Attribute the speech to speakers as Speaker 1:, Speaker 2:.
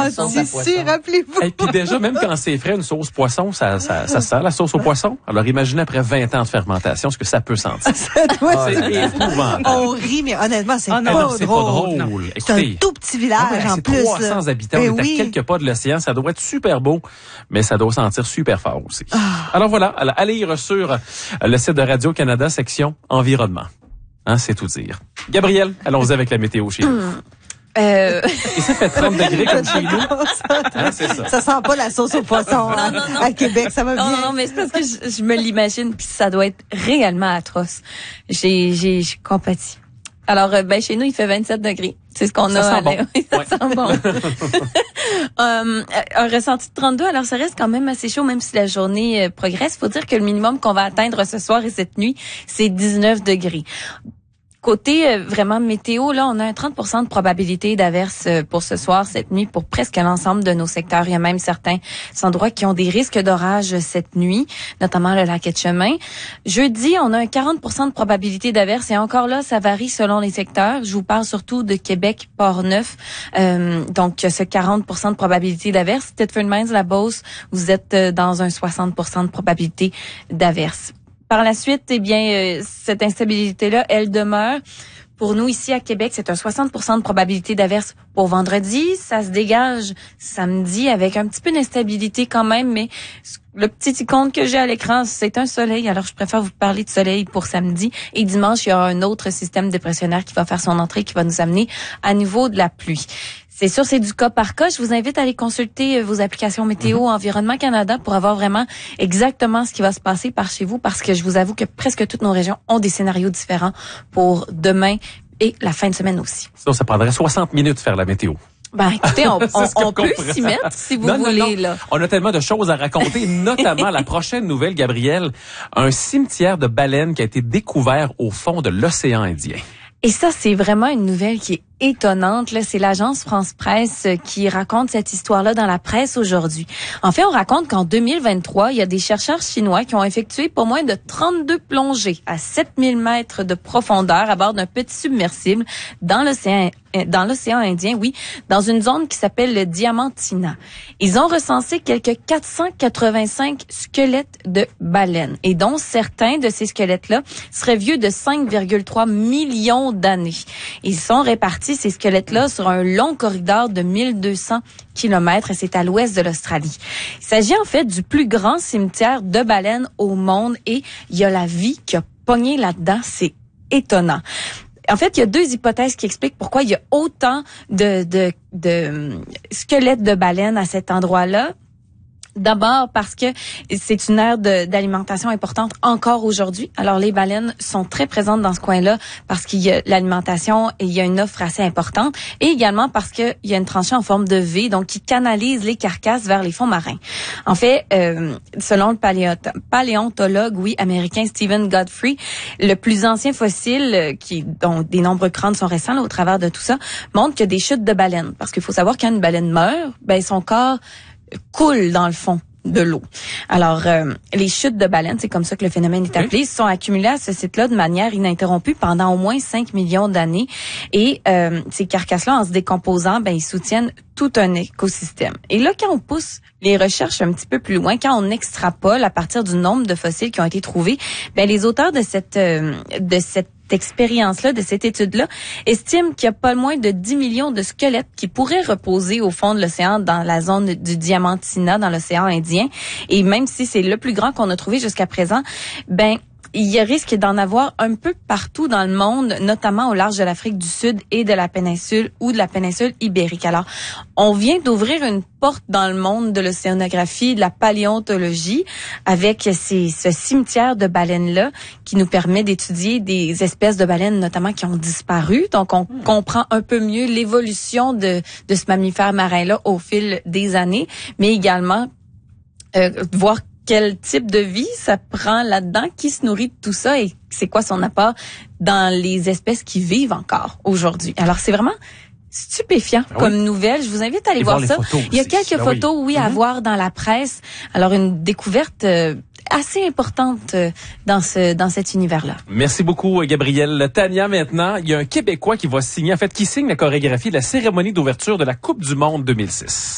Speaker 1: tissu, rappelez-vous.
Speaker 2: Et puis déjà, même quand c'est frais, une sauce poisson, ça sent la sauce au poisson. Alors imaginez après 20 ans de fermentation ce que ça peut sentir. C'est épouvantable.
Speaker 1: On rit, mais honnêtement, c'est pas drôle. C'est un tout petit village en plus.
Speaker 2: 300 habitants, on est à quelques pas de l'océan. Ça doit être super beau, mais ça doit sentir super fort aussi. Alors voilà, allez lire sur le site de Radio-Canada, section environnement. C'est tout dire. Gabrielle, allons-y avec la météo chez nous. Et ça fait 30 degrés comme chez nous. C'est ça.
Speaker 1: Ça sent pas la sauce au poisson à Québec, ça va bien.
Speaker 3: Non, mais c'est parce que je me l'imagine, puis ça doit être réellement atroce. J'ai compatis. Alors, chez nous, il fait 27 degrés. C'est ce qu'on a.
Speaker 2: Ça sent bon.
Speaker 3: Oui, ça sent bon. Un ressenti de 32, alors ça reste quand même assez chaud, même si la journée progresse. Faut dire que le minimum qu'on va atteindre ce soir et cette nuit, c'est 19 degrés. Côté vraiment météo, là, on a un 30% de probabilité d'averse pour ce soir, cette nuit, pour presque l'ensemble de nos secteurs. Il y a même certains endroits qui ont des risques d'orage cette nuit, notamment le lac Etchemin. Jeudi, on a un 40% de probabilité d'averse et encore là, ça varie selon les secteurs. Je vous parle surtout de Québec, Port-Neuf. Donc, ce 40% de probabilité d'averse. Thetford Mines, la Beauce, vous êtes dans un 60% de probabilité d'averse. Par la suite, cette instabilité-là, elle demeure. Pour nous, ici à Québec, c'est un 60% de probabilité d'averse pour vendredi. Ça se dégage samedi avec un petit peu d'instabilité quand même, mais le petit icône que j'ai à l'écran, c'est un soleil. Alors, je préfère vous parler de soleil pour samedi. Et dimanche, il y aura un autre système dépressionnaire qui va faire son entrée, qui va nous amener à nouveau de la pluie. C'est sûr, c'est du cas par cas. Je vous invite à aller consulter vos applications météo Environnement Canada pour avoir vraiment exactement ce qui va se passer par chez vous, parce que je vous avoue que presque toutes nos régions ont des scénarios différents pour demain et la fin de semaine aussi.
Speaker 2: Sinon, ça prendrait 60 minutes de faire la météo.
Speaker 3: Écoutez, on peut s'y mettre si vous voulez.
Speaker 2: Non.
Speaker 3: Là.
Speaker 2: On a tellement de choses à raconter, notamment la prochaine nouvelle, Gabrielle, un cimetière de baleines qui a été découvert au fond de l'océan Indien.
Speaker 3: Et ça, c'est vraiment une nouvelle qui est étonnante. Là, c'est l'agence France Presse qui raconte cette histoire-là dans la presse aujourd'hui. En fait, on raconte qu'en 2023, il y a des chercheurs chinois qui ont effectué pas moins de 32 plongées à 7000 mètres de profondeur à bord d'un petit submersible dans l'océan Indien, dans une zone qui s'appelle le Diamantina. Ils ont recensé quelques 485 squelettes de baleines, et dont certains de ces squelettes-là seraient vieux de 5,3 millions d'années. Ils sont répartis, ces squelettes-là, sur un long corridor de 1200 kilomètres, et c'est à l'ouest de l'Australie. Il s'agit en fait du plus grand cimetière de baleines au monde, et il y a la vie qui a pogné là-dedans. C'est étonnant. En fait, il y a deux hypothèses qui expliquent pourquoi il y a autant de squelettes de baleines à cet endroit-là. D'abord parce que c'est une aire d'alimentation importante encore aujourd'hui. Alors les baleines sont très présentes dans ce coin-là parce qu'il y a l'alimentation et il y a une offre assez importante, et également parce qu'il y a une tranchée en forme de V, donc qui canalise les carcasses vers les fonds marins. En fait, selon le paléontologue américain Stephen Godfrey, le plus ancien fossile dont des nombreux crânes sont récents là, au travers de tout ça, montre qu'il y a des chutes de baleines, parce qu'il faut savoir quand une baleine meurt, son corps coule dans le fond de l'eau. Alors, les chutes de baleines, c'est comme ça que le phénomène est appelé, sont accumulées à ce site-là de manière ininterrompue pendant au moins 5 millions d'années. Et ces carcasses-là, en se décomposant, ils soutiennent tout un écosystème. Et là, quand on pousse les recherches un petit peu plus loin, quand on extrapole à partir du nombre de fossiles qui ont été trouvés, les auteurs de cette expérience-là, de cette étude-là, estime qu'il y a pas moins de 10 millions de squelettes qui pourraient reposer au fond de l'océan dans la zone du Diamantina, dans l'océan Indien. Et même si c'est le plus grand qu'on a trouvé jusqu'à présent, il y a risque d'en avoir un peu partout dans le monde, notamment au large de l'Afrique du Sud et de la péninsule ou de la péninsule ibérique. Alors, on vient d'ouvrir une porte dans le monde de l'océanographie, de la paléontologie, avec ce cimetière de baleines-là qui nous permet d'étudier des espèces de baleines, notamment qui ont disparu. Donc, on comprend un peu mieux l'évolution de ce mammifère marin-là au fil des années, mais également voir quel type de vie ça prend là-dedans, qui se nourrit de tout ça et c'est quoi son apport dans les espèces qui vivent encore aujourd'hui. Alors, c'est vraiment stupéfiant comme nouvelle. Je vous invite à aller voir ça. Il y a quelques photos, à voir dans la presse. Alors, une découverte assez importante dans cet univers-là.
Speaker 2: Merci beaucoup, Gabrielle. Tania, maintenant, il y a un Québécois qui signe la chorégraphie de la cérémonie d'ouverture de la Coupe du monde 2006.